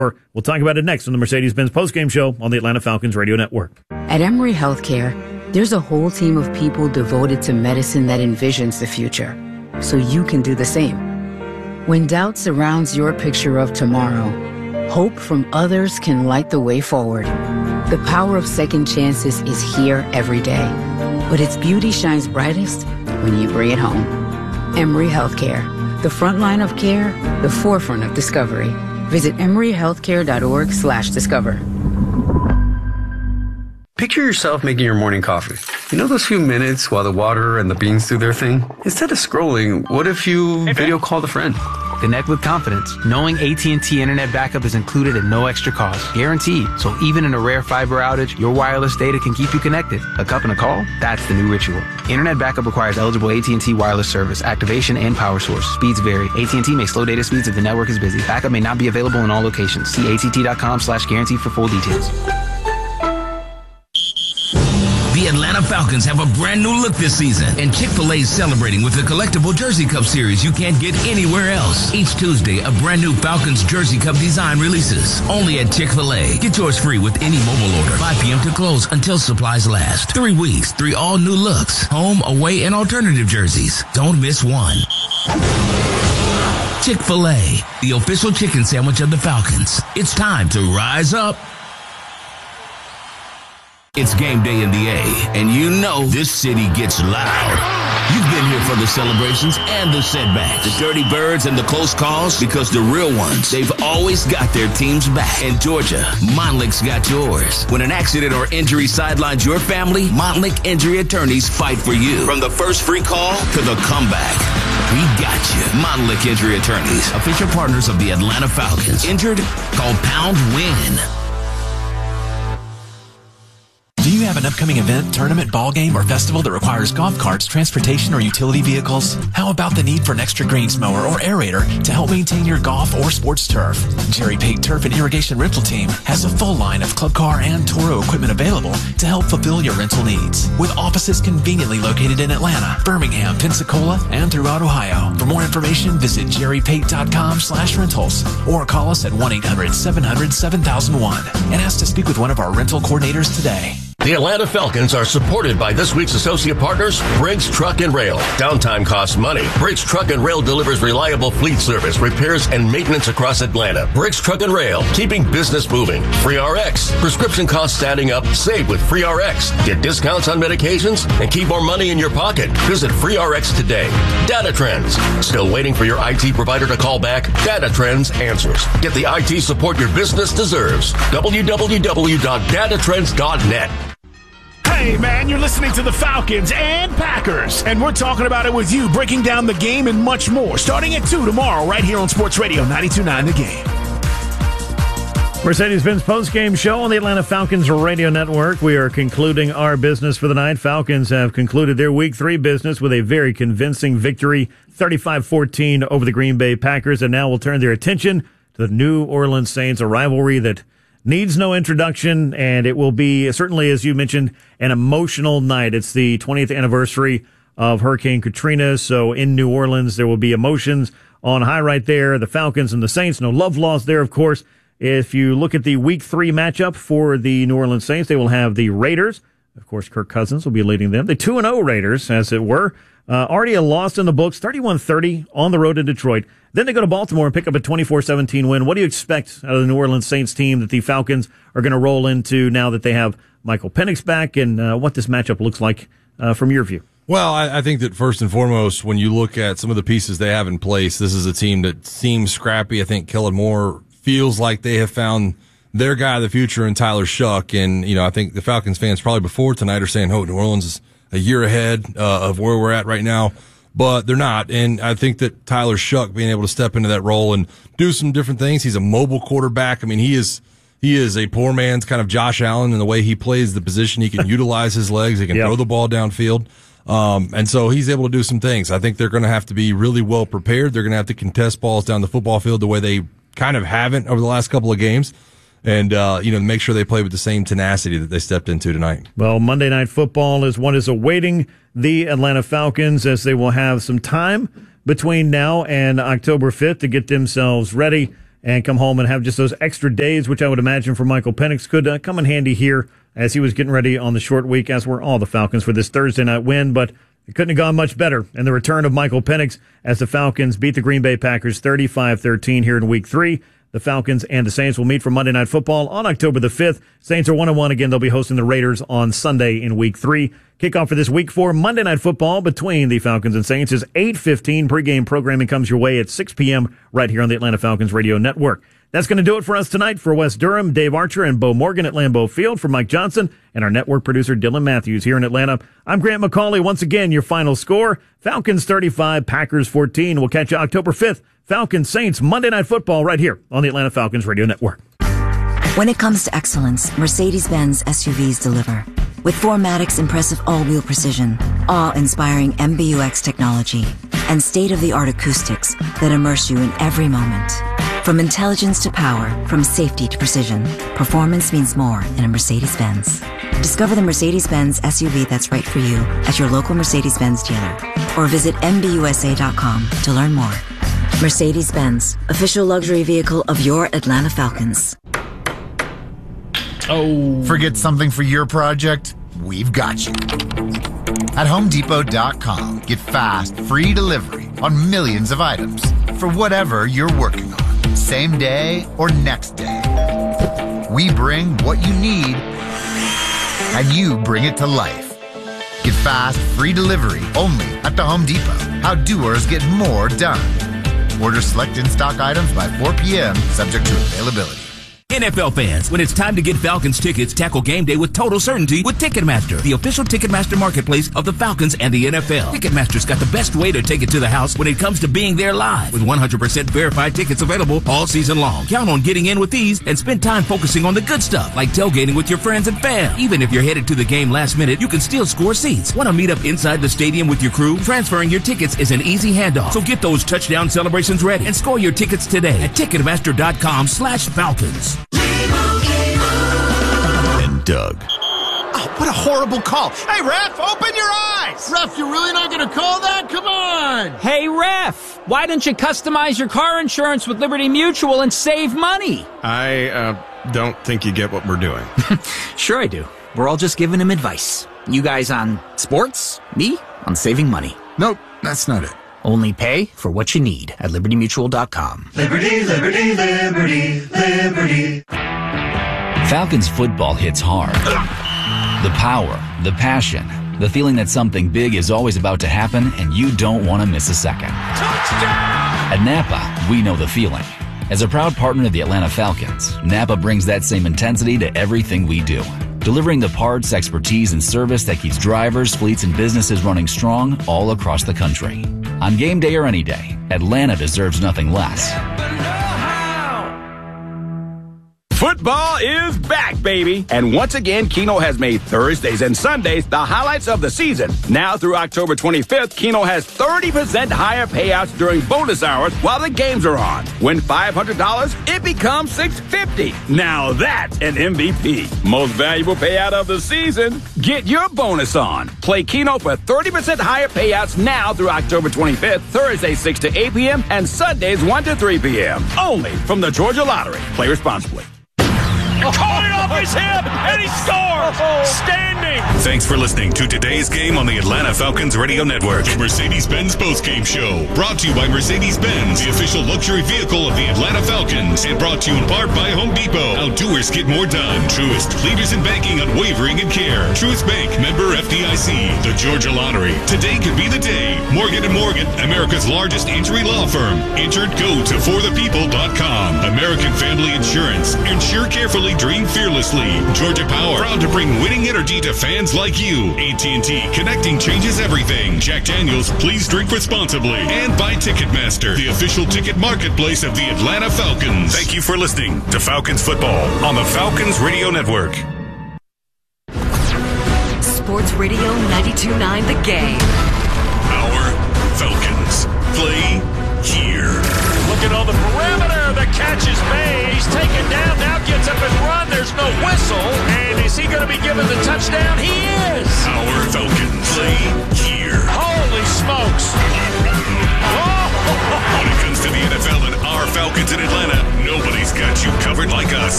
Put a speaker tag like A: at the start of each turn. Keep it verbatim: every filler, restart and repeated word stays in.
A: We'll talk about it next on the Mercedes-Benz postgame show on the Atlanta Falcons Radio Network.
B: At Emory Healthcare, there's a whole team of people devoted to medicine that envisions the future, so you can do the same. When doubt surrounds your picture of tomorrow, hope from others can light the way forward. The power of second chances is here every day, but its beauty shines brightest when you bring it home. Emory Healthcare, the front line of care, the forefront of discovery. Visit emory healthcare dot org slash discover.
C: Picture yourself making your morning coffee. You know those few minutes while the water and the beans do their thing? Instead of scrolling, what if you hey, video called a friend?
D: Connect with confidence, knowing A T and T Internet Backup is included at no extra cost. Guaranteed. So even in a rare fiber outage, your wireless data can keep you connected. A cup and a call? That's the new ritual. Internet Backup requires eligible A T and T wireless service, activation, and power source. Speeds vary. A T and T may slow data speeds if the network is busy. Backup may not be available in all locations. See att.com slash guarantee for full details.
E: The Atlanta Falcons have a brand new look this season, and Chick-fil-A is celebrating with a collectible Jersey Cup series you can't get anywhere else. Each Tuesday, a brand new Falcons Jersey Cup design releases. Only at Chick-fil-A. Get yours free with any mobile order. five p.m. to close until supplies last. Three weeks, three all new looks. Home, away, and alternative jerseys. Don't miss one. Chick-fil-A, the official chicken sandwich of the Falcons. It's time to rise up. It's game day in the A, and you know this city gets loud. You've been here for the celebrations and the setbacks, the dirty birds and the close calls, because the real ones, they've always got their teams back. In Georgia, Montlick's got yours. When an accident or injury sidelines your family, Montlick Injury Attorneys fight for you. From the first free call to the comeback, we got you. Montlick Injury Attorneys, official partners of the Atlanta Falcons. Injured? Call Pound Win.
F: Do you have an upcoming event, tournament, ball game, or festival that requires golf carts, transportation, or utility vehicles? How about the need for an extra greens mower or aerator to help maintain your golf or sports turf? Jerry Pate Turf and Irrigation Rental Team has a full line of club car and Toro equipment available to help fulfill your rental needs. With offices conveniently located in Atlanta, Birmingham, Pensacola, and throughout Ohio. For more information, visit jerrypate.com slash rentals or call us at one eight hundred seven hundred seven thousand one and ask to speak with one of our rental coordinators today.
G: The Atlanta Falcons are supported by this week's associate partners, Briggs Truck and Rail. Downtime costs money. Briggs Truck and Rail delivers reliable fleet service, repairs, and maintenance across Atlanta. Briggs Truck and Rail, keeping business moving. Free R X. Prescription costs adding up. Save with Free R X. Get discounts on medications and keep more money in your pocket. Visit Free R X today. Data Trends. Still waiting for your I T provider to call back? Data Trends answers. Get the I T support your business deserves. w w w dot data trends dot net.
H: Hey, man, you're listening to the Falcons and Packers, and we're talking about it with you, breaking down the game and much more, starting at two tomorrow right here on Sports Radio ninety-two point nine The Game.
A: Mercedes-Benz postgame show on the Atlanta Falcons Radio Network. We are concluding our business for the night. Falcons have concluded their week three business with a very convincing victory, thirty-five fourteen over the Green Bay Packers, and now we'll turn their attention to the New Orleans Saints, a rivalry that needs no introduction, and it will be, certainly, as you mentioned, an emotional night. It's the twentieth anniversary of Hurricane Katrina, so in New Orleans, there will be emotions on high right there. The Falcons and the Saints, no love lost there, of course. If you look at the Week three matchup for the New Orleans Saints, they will have the Raiders. Of course, Kirk Cousins will be leading them. The two and oh Raiders, as it were. Uh, already a loss in the books, thirty-one thirty on the road in Detroit. Then they go to Baltimore and pick up a twenty-four seventeen win. What do you expect out of the New Orleans Saints team that the Falcons are going to roll into now that they have Michael Penix back, and uh, what this matchup looks like uh, from your view?
I: Well, I, I think that first and foremost, when you look at some of the pieces they have in place, this is a team that seems scrappy. I think Kellen Moore feels like they have found their guy of the future in Tyler Shuck. And, you know, I think the Falcons fans probably before tonight are saying, oh, New Orleans is a year ahead uh, of where we're at right now. But they're not. And I think that Tyler Shuck being able to step into that role and do some different things. He's a mobile quarterback. I mean, he is he is a poor man's kind of Josh Allen in the way he plays the position. He can utilize his legs. He can yep. throw the ball downfield. Um, and so he's able to do some things. I think they're going to have to be really well prepared. They're going to have to contest balls down the football field the way they kind of haven't over the last couple of games. And, uh, you know, make sure they play with the same tenacity that they stepped into tonight.
A: Well, Monday Night Football is what is awaiting the Atlanta Falcons, as they will have some time between now and October fifth to get themselves ready and come home and have just those extra days, which I would imagine for Michael Penix could uh, come in handy here as he was getting ready on the short week, as were all the Falcons for this Thursday night win. But it couldn't have gone much better in the return of Michael Penix as the Falcons beat the Green Bay Packers thirty-five thirteen here in week three. The Falcons and the Saints will meet for Monday Night Football on October the fifth. Saints are one and one again. They'll be hosting the Raiders on Sunday in week three. Kickoff for this week four Monday Night Football between the Falcons and Saints is eight fifteen. Pre-game programming comes your way at six p.m. right here on the Atlanta Falcons Radio Network. That's going to do it for us tonight. For Wes Durham, Dave Archer, and Bo Morgan at Lambeau Field, for Mike Johnson and our network producer Dylan Matthews here in Atlanta, I'm Grant McCauley. Once again, your final score, Falcons thirty-five, Packers fourteen. We'll catch you October fifth. Falcons Saints Monday Night Football right here on the Atlanta Falcons Radio Network.
J: When it comes to excellence, Mercedes-Benz S U Vs deliver. With four Matic's impressive all-wheel precision, awe-inspiring M B U X technology, and state-of-the-art acoustics that immerse you in every moment. From intelligence to power, from safety to precision, performance means more in a Mercedes-Benz. Discover the Mercedes-Benz S U V that's right for you at your local Mercedes-Benz dealer, or visit M B U S A dot com to learn more. Mercedes-Benz, official luxury vehicle of your Atlanta Falcons.
K: Oh. Forget something for your project? We've got you. At Home Depot dot com, get fast, free delivery on millions of items for whatever you're working on, same day or next day. We bring what you need, and you bring it to life. Get fast, free delivery only at the Home Depot. How doers get more done. Order select in-stock items by four p.m., subject to availability.
E: N F L fans, when it's time to get Falcons tickets, tackle game day with total certainty with Ticketmaster, the official Ticketmaster marketplace of the Falcons and the N F L. Ticketmaster's got the best way to take it to the house when it comes to being there live, with one hundred percent verified tickets available all season long. Count on getting in with these and spend time focusing on the good stuff, like tailgating with your friends and fam. Even if you're headed to the game last minute, you can still score seats. Want to meet up inside the stadium with your crew? Transferring your tickets is an easy handoff. So get those touchdown celebrations ready and score your tickets today at Ticketmaster dot com slash Falcons.
L: And Doug.
K: Oh, what a horrible call. Hey, ref, open your eyes.
M: Ref, you're really not going to call that? Come on.
N: Hey, ref, why don't you customize your car insurance with Liberty Mutual and save money?
O: I uh, don't think you get what we're doing.
N: Sure I do. We're all just giving him advice. You guys on sports, me on saving money.
K: Nope, that's not it.
N: Only pay for what you need at Liberty Mutual dot com.
P: Liberty, Liberty, Liberty, Liberty.
Q: Falcons football hits hard. The power, the passion, the feeling that something big is always about to happen and you don't want to miss a second. Touchdown! At Napa, we know the feeling. As a proud partner of the Atlanta Falcons, Napa brings that same intensity to everything we do. Delivering the parts, expertise, and service that keeps drivers, fleets, and businesses running strong all across the country. On game day or any day, Atlanta deserves nothing less.
R: Football is back, baby. And once again, Keno has made Thursdays and Sundays the highlights of the season. Now through October twenty-fifth, Keno has thirty percent higher payouts during bonus hours while the games are on. Win five hundred dollars, it becomes six hundred fifty dollars. Now that's an M V P. Most valuable payout of the season. Get your bonus on. Play Keno for thirty percent higher payouts now through October twenty-fifth, Thursdays six to eight p.m. and Sundays one to three p.m. Only from the Georgia Lottery. Play responsibly.
S: Caught it off his hip, and he scores! Standing!
T: Thanks for listening to today's game on the Atlanta Falcons Radio Network. The Mercedes-Benz postgame show, brought to you by Mercedes-Benz, the official luxury vehicle of the Atlanta Falcons, and brought to you in part by Home Depot. How doers get more done. Truist, leaders in banking, unwavering in care. Truist Bank, member F D I C. The Georgia Lottery. Today could be the day. Morgan and Morgan, America's largest injury law firm. Entered, go to for the people dot com. American Family Insurance. Insure carefully, dream fearlessly. Georgia Power, proud to bring winning energy to fans like you. A T and T, connecting changes everything. Jack Daniels, please drink responsibly. And by Ticketmaster, the official ticket marketplace of the Atlanta Falcons. Thank you for listening to Falcons Football on the Falcons Radio Network.
U: Sports Radio ninety-two point nine The Game.
T: Our Falcons play here.
S: Looking on the perimeter. The catch is made. He's taken down. Now gets up and run. There's no whistle. And is he going to be given the touchdown? He is.
T: Our Falcons play here.
S: Holy smokes.
T: When it comes to the N F L and our Falcons in Atlanta, nobody's got you covered like us.